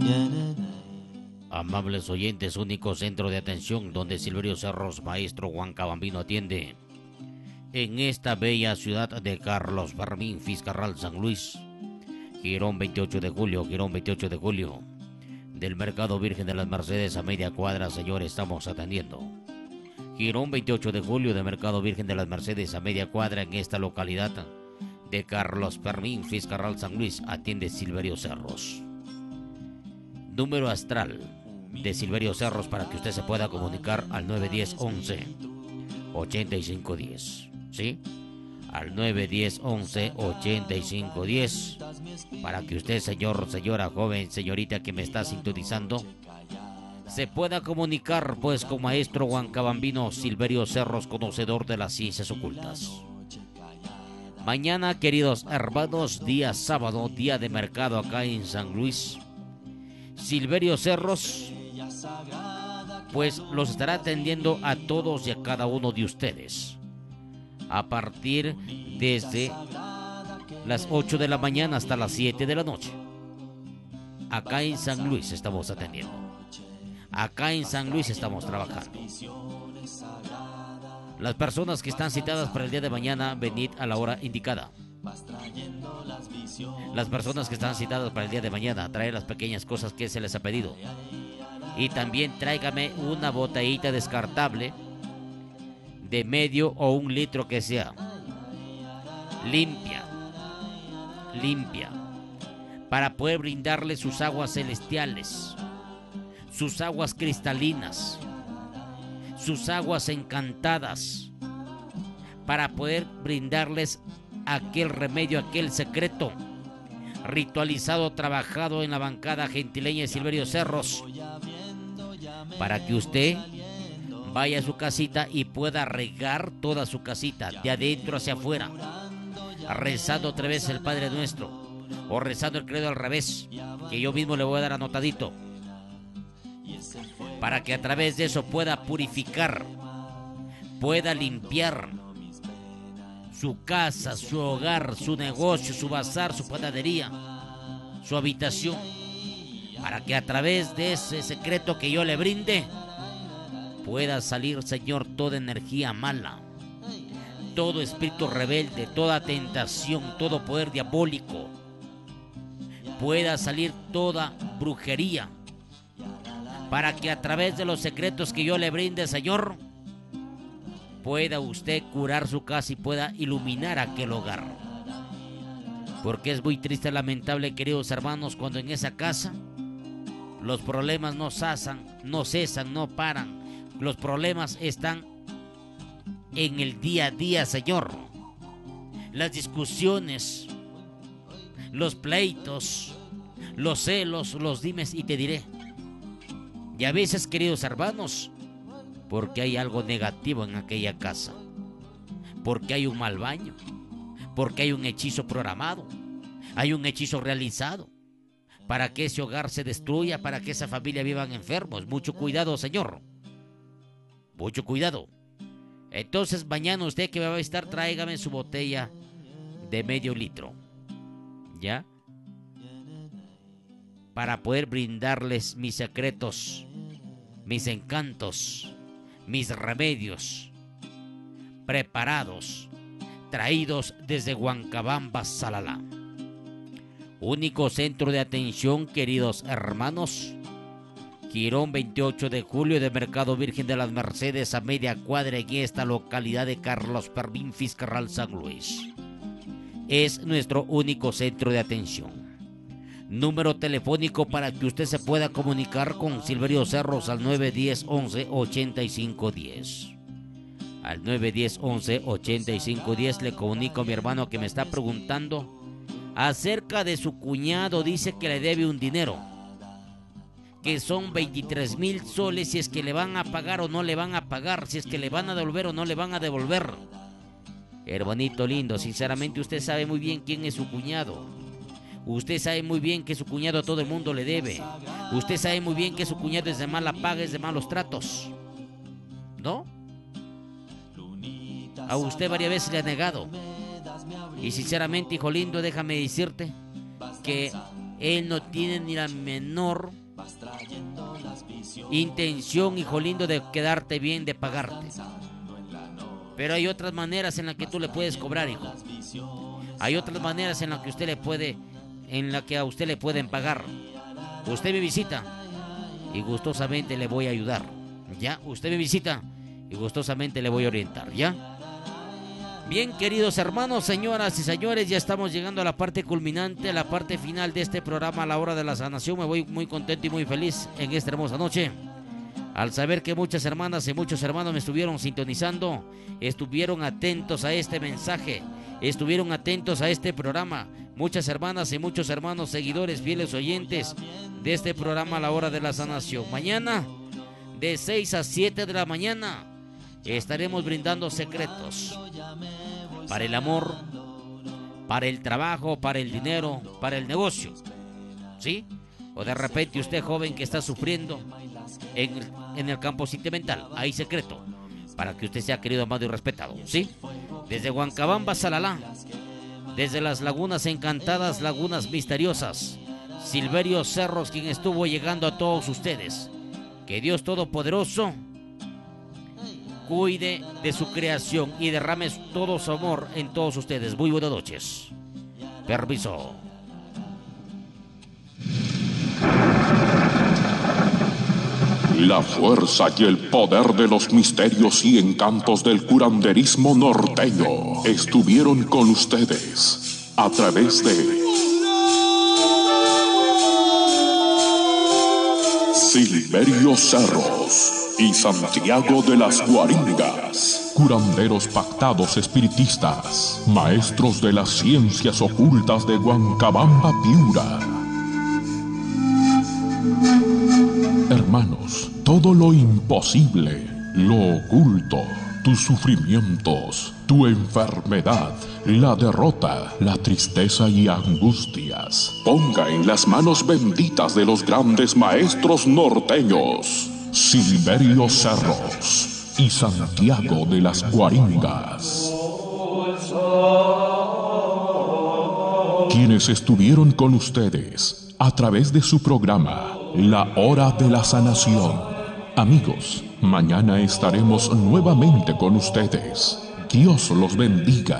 Amables oyentes, único centro de atención donde Silverio Cerros, maestro Huancabambino, atiende. En esta bella ciudad de Carlos Fermín, Fiscarral, San Luis. Girón 28 de julio, Girón 28 de julio. Del Mercado Virgen de las Mercedes a media cuadra, señor, estamos atendiendo. Girón 28 de julio, de Mercado Virgen de las Mercedes a media cuadra, en esta localidad de Carlos Fermín, Fiscarral, San Luis, atiende Silverio Cerros. Número astral de Silverio Cerros para que usted se pueda comunicar al 910-11-8510. ¿Sí? Al 910-11-8510 para que usted, señor, señora, joven, señorita que me está sintonizando, se pueda comunicar pues con maestro Huancabambino Silverio Cerros, conocedor de las ciencias ocultas. Mañana, queridos hermanos, día sábado, día de mercado acá en San Luis, Silverio Cerros pues los estará atendiendo a todos y a cada uno de ustedes a partir desde las 8 de la mañana hasta las 7 de la noche. Acá en San Luis estamos atendiendo. Acá en San Luis estamos trabajando. Las personas que están citadas para el día de mañana, venid a la hora indicada. Las personas que están citadas para el día de mañana, traer las pequeñas cosas que se les ha pedido. Y también tráigame una botellita descartable de medio o 1 litro que sea. Limpia. Para poder brindarle sus aguas celestiales, sus aguas cristalinas, sus aguas encantadas, para poder brindarles aquel remedio, aquel secreto ritualizado, trabajado en la bancada gentileña de Silverio Cerros, para que usted vaya a su casita y pueda regar toda su casita, de adentro hacia afuera, rezando otra vez el Padre Nuestro, o rezando el credo al revés, que yo mismo le voy a dar anotadito, para que a través de eso pueda purificar, pueda limpiar su casa, su hogar, su negocio, su bazar, su panadería, su habitación, para que a través de ese secreto que yo le brinde pueda salir, Señor, toda energía mala, todo espíritu rebelde, toda tentación, todo poder diabólico, pueda salir toda brujería, para que a través de los secretos que yo le brinde, Señor, pueda usted curar su casa y pueda iluminar aquel hogar. Porque es muy triste, lamentable, queridos hermanos, cuando en esa casa los problemas no cesan, no paran. Los problemas están en el día a día, Señor. Las discusiones, los pleitos, los celos, los dimes y te diré. Y a veces, queridos hermanos, porque hay algo negativo en aquella casa, porque hay un mal baño, porque hay un hechizo programado, hay un hechizo realizado, para que ese hogar se destruya, para que esa familia vivan enfermos. Mucho cuidado, Señor. Mucho cuidado. Entonces mañana usted que va a estar, tráigame su botella de medio litro. ¿Ya? Para poder brindarles mis secretos, mis encantos, mis remedios, preparados, traídos desde Huancabamba, Salalá. Único centro de atención, queridos hermanos. Girón 28 de julio, de Mercado Virgen de las Mercedes a media cuadra, en esta localidad de Carlos Fermín, Fiscarral, San Luis. Es nuestro único centro de atención. Número telefónico para que usted se pueda comunicar con Silverio Cerros al 910-11-8510. Al 910-11-8510 le comunico a mi hermano que me está preguntando acerca de su cuñado. Dice que le debe un dinero, que son 23,000 soles, si es que le van a pagar o no le van a pagar, si es que le van a devolver o no le van a devolver. Hermanito lindo, sinceramente usted sabe muy bien quién es su cuñado. Usted sabe muy bien que su cuñado a todo el mundo le debe. Usted sabe muy bien que su cuñado es de mala paga, es de malos tratos, ¿no? A usted varias veces le ha negado. Y sinceramente, hijo lindo, déjame decirte que Él no tiene ni la menor intención, hijo lindo, de quedarte bien, de pagarte. Pero hay otras maneras en las que tú le puedes cobrar, hijo. Hay otras maneras en las que a usted le pueden pagar. Usted me visita y gustosamente le voy a ayudar, ¿ya? Usted me visita y gustosamente le voy a orientar, ¿ya? Bien, queridos hermanos, señoras y señores, ya estamos llegando a la parte culminante, a la parte final de este programa, a la hora de la sanación. Me voy muy contento y muy feliz en esta hermosa noche, al saber que muchas hermanas y muchos hermanos me estuvieron sintonizando, estuvieron atentos a este mensaje, estuvieron atentos a este programa. Muchas hermanas y muchos hermanos, seguidores, fieles oyentes de este programa, a la hora de la sanación. Mañana, de 6 a 7 de la mañana, estaremos brindando secretos para el amor, para el trabajo, para el dinero, para el negocio, ¿sí? O de repente usted, joven, que está sufriendo en el campo sentimental, hay secreto para que usted sea querido, amado y respetado, ¿sí? Desde Huancabamba, Salalá, desde las lagunas encantadas, lagunas misteriosas, Silverio Cerros, quien estuvo llegando a todos ustedes. Que Dios Todopoderoso cuide de su creación y derrame todo su amor en todos ustedes. Muy buenas noches. Permiso. La fuerza y el poder de los misterios y encantos del curanderismo norteño estuvieron con ustedes a través de Silverio Cerros y Santiago de las Guaringas, curanderos pactados espiritistas, maestros de las ciencias ocultas de Huancabamba, Piura. Hermanos, todo lo imposible, lo oculto, tus sufrimientos, tu enfermedad, la derrota, la tristeza y angustias, ponga en las manos benditas de los grandes maestros norteños, Silverio Cerros y Santiago de las Guaringas, quienes estuvieron con ustedes a través de su programa La Hora de la Sanación. Amigos, mañana estaremos nuevamente con ustedes. Dios los bendiga.